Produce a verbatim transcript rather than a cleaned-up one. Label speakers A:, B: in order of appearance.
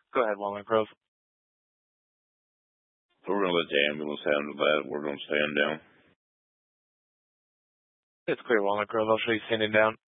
A: Go ahead, Walnut Grove.
B: We're going to let the ambulance handle that. We're going to stand down.
A: It's clear, Walnut Grove. I'll show you standing down.